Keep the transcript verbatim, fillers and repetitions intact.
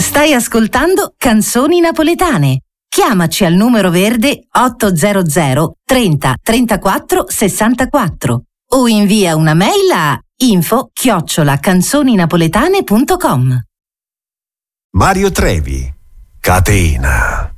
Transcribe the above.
Stai ascoltando Canzoni Napoletane. Chiamaci al numero verde ottocento trenta trentaquattro sessantaquattro o invia una mail a info chiocciola canzoninapoletane punto com. Mario Trevi, Catena.